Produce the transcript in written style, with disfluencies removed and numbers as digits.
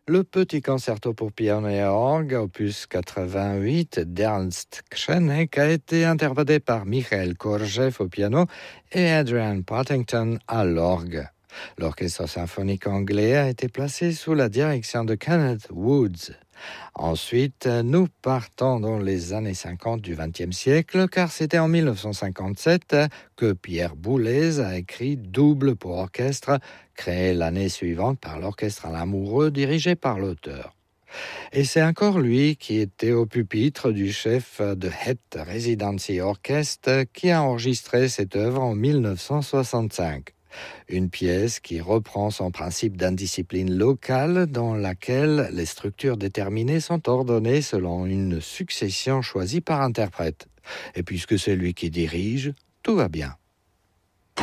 Le petit concerto pour piano et orgue, opus 88 d'Ernst Křenek, a été interprété par Michael Korgev au piano et Adrian Partington à l'orgue. L'orchestre symphonique anglais a été placé sous la direction de Kenneth Woods. Ensuite, nous partons dans les années 50 du XXe siècle, car c'était en 1957 que Pierre Boulez a écrit Double pour orchestre, créé l'année suivante par l'orchestre Lamoureux dirigé par l'auteur. Et c'est encore lui qui était au pupitre du chef de Het Residency Orchestre qui a enregistré cette œuvre en 1965. Une pièce qui reprend son principe d'indiscipline locale dans laquelle les structures déterminées sont ordonnées selon une succession choisie par interprète. Et puisque c'est lui qui dirige, tout va bien.